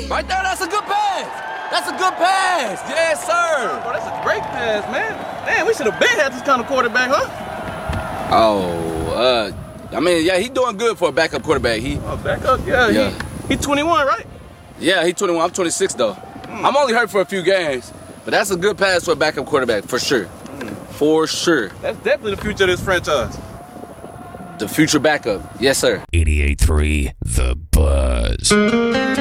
Right there, that's a good pass. That's a good pass. Yes, sir. Oh, that's a great pass, man. Damn, we should have been had this kind of quarterback, huh? Oh, I mean, yeah, he doing good for a backup quarterback. Backup? Yeah. He 21, right? Yeah, he 21. I'm 26 though. I'm only hurt for a few games, but that's a good pass for a backup quarterback for sure. For sure. That's definitely the future of this franchise. The future backup. Yes, sir. 88.3 The Buzz.